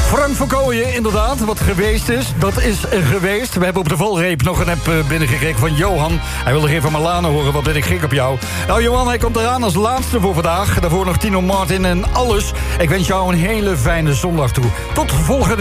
Frank van Kooijen, inderdaad, wat geweest is, dat is geweest. We hebben op de valreep nog een app binnengekregen van Johan. Hij wilde even van Malane horen, wat ben ik gek op jou. Nou Johan, hij komt eraan als laatste voor vandaag. Daarvoor nog Tino Martin en alles. Ik wens jou een hele fijne zondag toe. Tot volgende